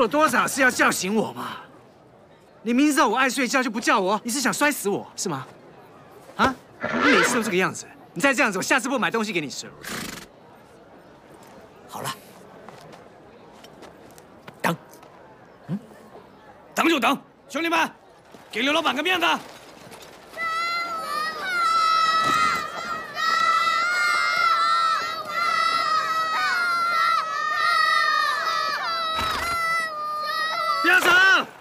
了多少次要叫醒我嘛？你明知道我爱睡觉就不叫我，你是想摔死我是吗？啊？你每次都这个样子，你再这样子，我下次不买东西给你吃了。 好了，等，等就等，兄弟们，给刘老板个面子。 不要走！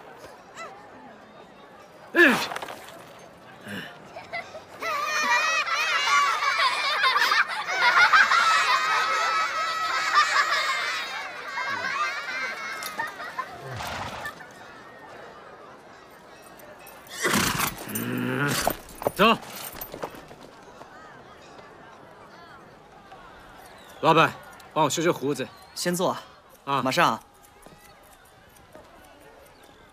走。老板，帮我修修胡子。 先坐啊， 马上。